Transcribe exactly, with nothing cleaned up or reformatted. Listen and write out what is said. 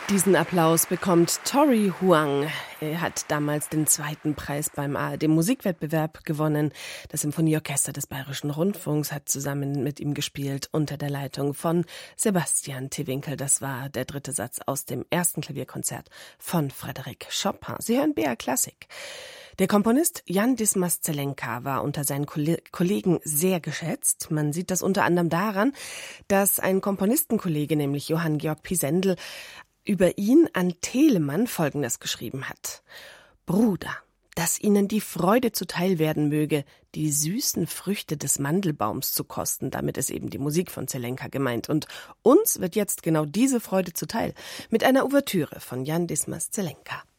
Diesen Applaus bekommt Tori Huang. Er hat damals den zweiten Preis beim A R D-Musikwettbewerb gewonnen. Das Symphonieorchester des Bayerischen Rundfunks hat zusammen mit ihm gespielt, unter der Leitung von Sebastian Tewinkel. Das war der dritte Satz aus dem ersten Klavierkonzert von Frédéric Chopin. Sie hören B R Klassik. Der Komponist Jan Dismas Zelenka war unter seinen Kollegen sehr geschätzt. Man sieht das unter anderem daran, dass ein Komponistenkollege, nämlich Johann Georg Pisendel, über ihn an Telemann Folgendes geschrieben hat: Bruder, dass Ihnen die Freude zuteil werden möge, die süßen Früchte des Mandelbaums zu kosten. Damit ist eben die Musik von Zelenka gemeint. Und uns wird jetzt genau diese Freude zuteil mit einer Ouvertüre von Jan Dismas Zelenka.